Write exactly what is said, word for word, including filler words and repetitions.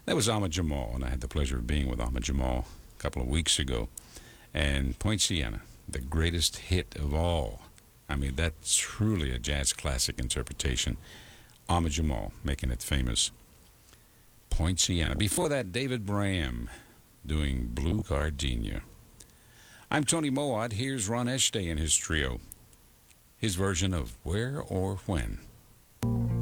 That was Ahmad Jamal, and I had the pleasure of being with Ahmad Jamal a couple of weeks ago. And Poinciana, the greatest hit of all. I mean, that's truly a jazz classic interpretation. Ahmad Jamal making it famous. Poinciana. Before that, David Braham doing Blue Gardenia. I'm Tony Moad. Here's Ron Estay and his trio. His version of Where or When.